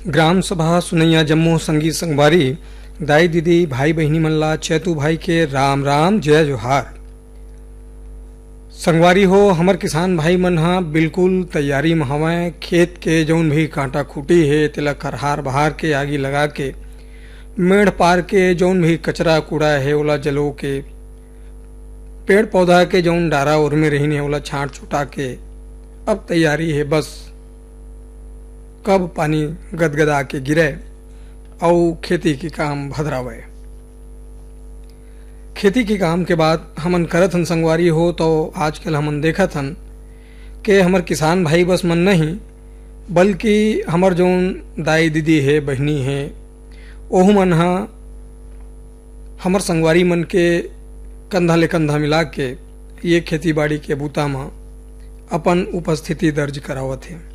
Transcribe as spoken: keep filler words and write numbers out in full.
Gram सभा सुनैया जम्मू संगीत संगवारी दाई दीदी भाई बहनी मन ला चैतू भाई के राम राम जय जोहार। संगवारी हो हमर किसान भाई मन हा बिल्कुल तैयारी में हवय। खेत के जौन भी कांटा खूटी है तेला खरहार बहार के आगी लगा के मेढ़ पार के जौन भी कचरा कूड़ा है ओला जलो के पेड़ पौधा के जौन डारा ओर में रहीने ओला छांट छुटा के अब तैयारी है बस कब पानी गदगदा के गिरे और खेती के काम भदरावे। खेती के काम के बाद हमन करत हन संगवारी हो तो आजकल हमन देखत हन के हमर किसान भाई बस मन नहीं बल्कि हमर जौन दाई दीदी है बहनी है ओहू मन हा हमर संगवारी मन के कंधा ले कंधा मिला के ये खेती बाड़ी के बूता में अपन उपस्थिति दर्ज करावत है।